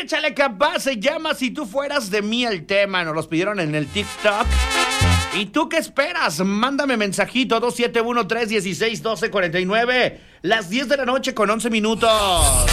Échale capaz, se llama Si tú fueras de mí el tema. Nos los pidieron en el TikTok. ¿Y tú qué esperas? Mándame mensajito 271-316-1249. Las 10 de la noche con 11 minutos.